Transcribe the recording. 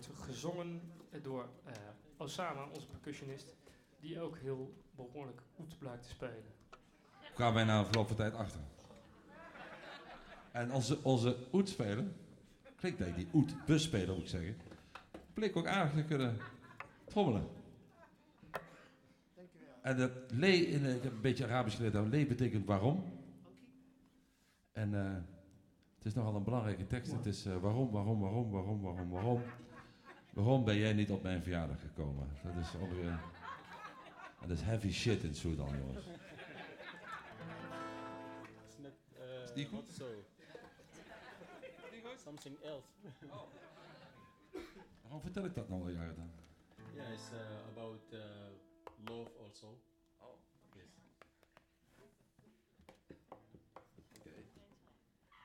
wordt gezongen door Osama, onze percussionist, die ook heel behoorlijk oud blijkt te spelen. Gaan wij na een verloop van tijd achter. En onze oetspeler, klinkt dat die oetbusspeler moet ik zeggen, bleek ook aardig te kunnen trommelen. En de lee, ik heb een beetje Arabisch geleerd, lee betekent waarom. En het is nogal een belangrijke tekst. Het is waarom ben jij niet op mijn verjaardag gekomen? Dat is ongeveer... Dat is heavy shit in Sudan, jongens. Is die goed? So. Something else. Waarom vertel ik dat nou al jaren dan? Yeah, it's about love also.